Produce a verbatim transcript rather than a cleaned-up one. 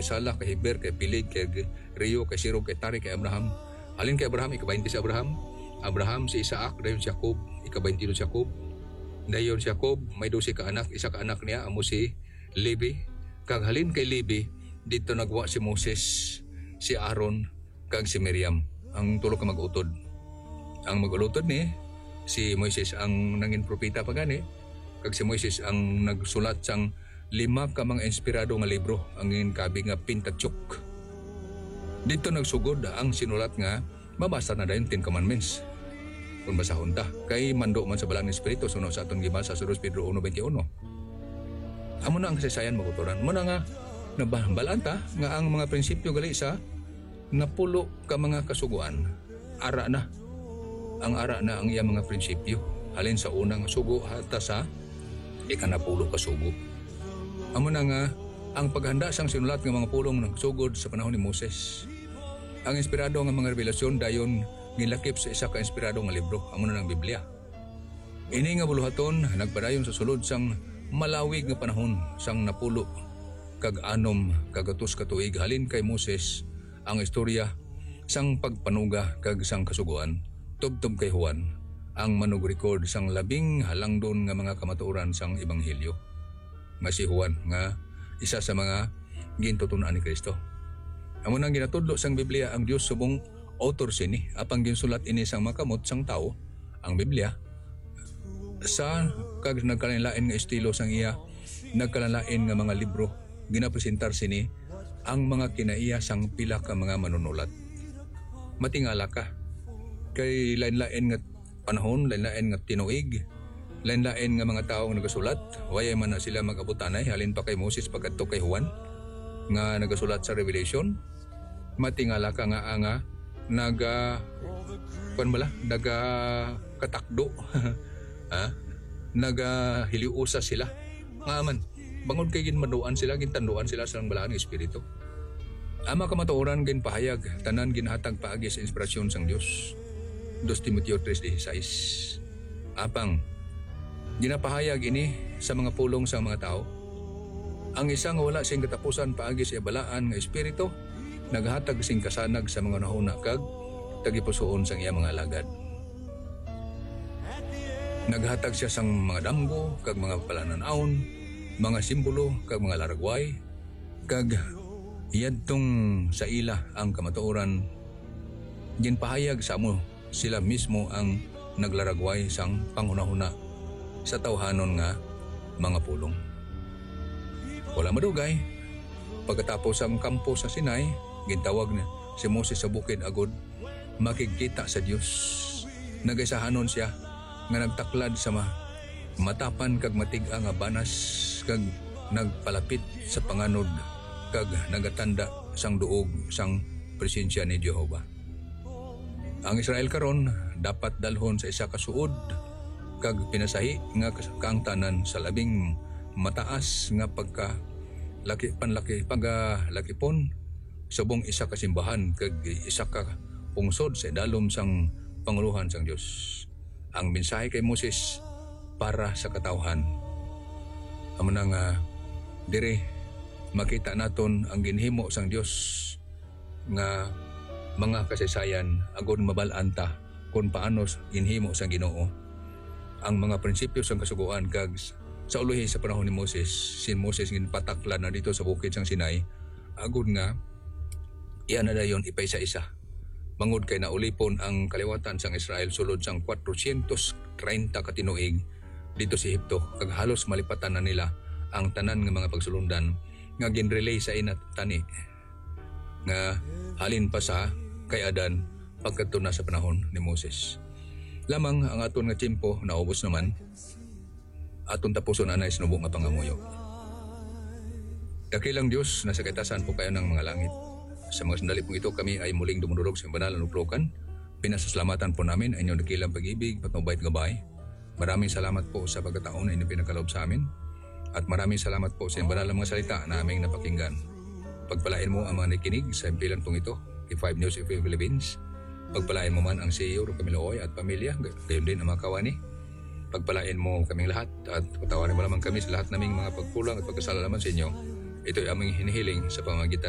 kay Salah, kay Heber, kay Pilig, kay Rio, kay Sirog, kay Tari, kay Abraham. Halin kay Abraham, ika-twenty si Abraham. Abraham si Isaac, dayon si Jacob, ika-twenty si Jacob. Dayon si Jacob, may dosi ka anak, isa ka anak niya, amo si Levi. Kag halin kay Levi, dito nagwa si Moses, si Aaron, kag si Miriam, ang tulo ka mag-utod. Ang mag-utod ni, si Moises ang nangin propeta pa gani, kag si Moises ang nagsulat sang lima ka mga inspirado nga libro, ang kabi nga Pentateuch. Dito nagsugod ang sinulat nga mabasa na dayon Ten Commandments. Kung basahon ta, kay mando man sa balang espiritu suno sa aton gibasa sa First Pedro one twenty-one. Amo na ang kasaysayan maguturan. Mo na nga nabalaan ta nga ang mga prinsipyo gali sa napulo ka mga kasuguan. Ara na. Ang ara na ang iya mga prinsipyo. Halin sa unang sugo hata sa ikanapulo ka sugo. Amo na nga ang paghanda sang sinulat ng mga pulong ng sugod sa panahon ni Moses. Ang inspirado nga mga revelasyon dayon nilakip sa isa ka inspirado nga libro, amo na ng Biblia. Ini nga buluhaton nagpadayon sa sulod sang malawig nga panahon sang napulo kag anom kagatos ka tuig halin kay Moses ang istorya sang pagpanuga kag sang kasuguan tubtob kay Juan ang manug-record sang labing halangdon nga mga kamatuoran sang ebanghelyo. Nga si Juan nga isa sa mga gintutunan ni Kristo. Amo nang ginatudlo sang Biblia ang Dios subong author sini apang ginsulat ini sang makamot sang tao ang Biblia sa kag nagkalain-lain nga estilo sang iya nagkalain nga mga libro ginapresentar sini ang mga kinaiya sang pila ka mga manunulat. Matingala ka kay lain-lain nga panahon, lain-lain nga tinuig, lain-lain nga mga tao nga nagasulat, waya man na sila mag-abutanay halin pa kay Moses pagkadto kay Juan nga nagasulat sa Revelation. Matingala ka nga nga naga kuan bala naga katakdo ha naga hiliusa sila nga man bangod kay ginmaduan sila gintanduan sila sa balaan ng espiritu. Ama kamatuoran gin pahayag tanan ginhatag paagi sa inspirasyon sang Dios. Dos Timoteo three sixteen. Apang ginapahayag ini sa mga pulong sa mga tao. Ang isang wala sing katapusan paagi sa balaan nga espiritu naghatag sing kasanag sa mga nahuna kag tagipusoon sang iya mga alagad. Naghatag siya sang mga damgo kag mga palananawon, mga simbolo kag mga laragway kag yadtong sa ila ang kamatuoran ginpahayag sa amo sila mismo ang naglaragway sang panghunahuna sa tawhanon nga mga pulong. Wala madugay pagkatapos ang kampo sa Sinai gintawag na si Moses sa bukid agod makikita sa Dios. Nagaysahanon siya nga nagtaklad sa ma matapan kag matig-a nga banas kag nagpalapit sa panganod kag nagatanda sang duog sang presensya ni Jehova. Ang Israel karon dapat dalhon sa isa ka suod kag pinasahi nga kaangtanan sa labing mataas nga pagka laki panlaki paga lakipon subong isa ka simbahan kag isa ka pungsod sa dalom sang panguluhan sang Dios. Ang mensahe kay Moses para sa katawhan. Amo na nga dire makita naton ang ginhimo sang Dios nga mga kasaysayan agud mabalaan ta kung paano ginhimo sang Ginoo ang mga prinsipyo sang kasuguan kag sa uluhi sa panahon ni Moses. Si Moses ginpataklan na dito sa bukid sang Sinai agud nga iyan na dayon ipaysa-isa. Mangod kay naulipon ang kaliwatan sang Israel sulod sang four hundred thirty ka tinuig dito sa Ehipto kag halos malipatan na nila ang tanan nga mga pagsulundan nga ginrelay sa inat tani nga halin pa sa kay Adan pagkadto na sa panahon ni Moses. Lamang ang aton nga tiempo naubos naman. Aton tapuson anay sinubong nga pangamuyo. Dakilang Dios nasa kaitasan po kayo ng mga langit. Sa mga sandali pong ito kami ay muling dumudurog sa banal na luplokan. Pinasasalamatan po namin ay inyong dakilang pag-ibig at mabait gabay. Maraming salamat po sa pagkataon na inyong pinakalob sa amin. At maraming salamat po sa banal na mga salita na aming napakinggan. Pagpalain mo ang mga nakikinig sa impilan pong ito, K five News F M Philippines. Pagpalain mo man ang C E O Camilo Oy at pamilya, gayon din ang mga kawani. Pagpalain mo kaming lahat at patawarin mo naman kami sa lahat naming mga pagkulang at pagkasala naman sa inyo. Ito ay aming hinihiling sa pamamagitan